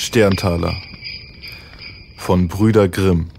Sterntaler von Brüder Grimm.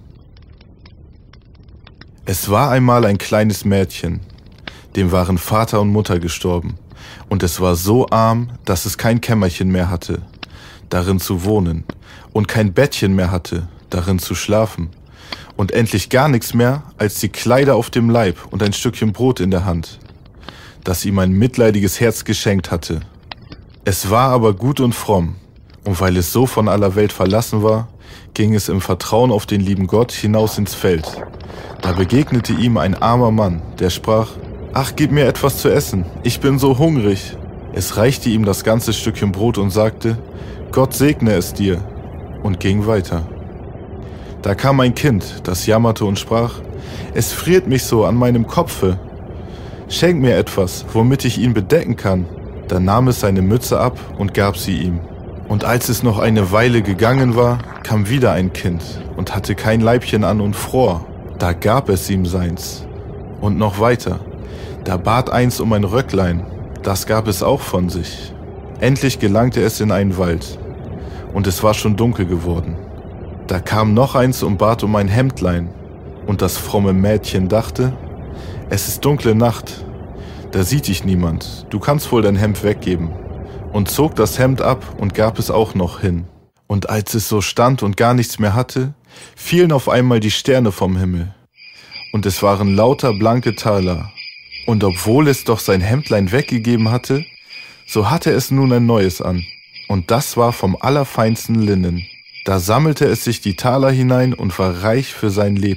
Es war einmal ein kleines Mädchen, dem waren Vater und Mutter gestorben, und es war so arm, dass es kein Kämmerchen mehr hatte, darin zu wohnen, und kein Bettchen mehr hatte, darin zu schlafen, und endlich gar nichts mehr als die Kleider auf dem Leib und ein Stückchen Brot in der Hand, das ihm ein mitleidiges Herz geschenkt hatte. Es war aber gut und fromm, und weil es so von aller Welt verlassen war, ging es im Vertrauen auf den lieben Gott hinaus ins Feld. Da begegnete ihm ein armer Mann, der sprach: »Ach, gib mir etwas zu essen, ich bin so hungrig.« Es reichte ihm das ganze Stückchen Brot und sagte: »Gott segne es dir«, und ging weiter. Da kam ein Kind, das jammerte und sprach: »Es friert mich so an meinem Kopfe. Schenk mir etwas, womit ich ihn bedecken kann.« Da nahm es seine Mütze ab und gab sie ihm. Und als es noch eine Weile gegangen war, kam wieder ein Kind und hatte kein Leibchen an und fror. Da gab es ihm seins. Und noch weiter. Da bat eins um ein Röcklein, das gab es auch von sich. Endlich gelangte es in einen Wald, und es war schon dunkel geworden. Da kam noch eins und bat um ein Hemdlein, und das fromme Mädchen dachte: »Es ist dunkle Nacht, da sieht dich niemand, du kannst wohl dein Hemd weggeben«, und zog das Hemd ab und gab es auch noch hin. Und als es so stand und gar nichts mehr hatte, fielen auf einmal die Sterne vom Himmel, und es waren lauter blanke Taler. Und obwohl es doch sein Hemdlein weggegeben hatte, so hatte es nun ein neues an, und das war vom allerfeinsten Linnen. Da sammelte es sich die Taler hinein und war reich für sein Lebtag.